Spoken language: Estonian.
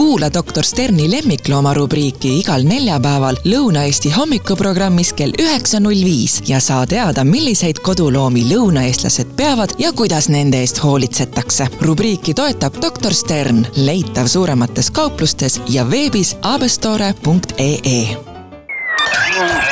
Kuula Dr. Sterni lemmiklooma rubriiki igal neljapäeval Lõuna-Eesti hommikuprogrammis kell 9.05 ja saa teada, milliseid koduloomi lõunaeestlased peavad ja kuidas nende eest hoolitsetakse. Rubriiki toetab Dr. Stern, leitav suuremates kauplustes ja veebis abestore.ee.